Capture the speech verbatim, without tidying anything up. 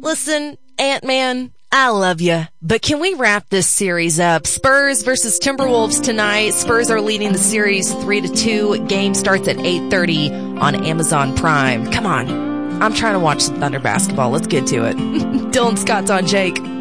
Listen, Ant-Man, I love you, but can we wrap this series up? Spurs versus Timberwolves tonight. Spurs are leading the series three to two. Game starts at eight thirty on Amazon Prime. Come on. I'm trying to watch some Thunder basketball. Let's get to it. Dylan Scott's on Jake.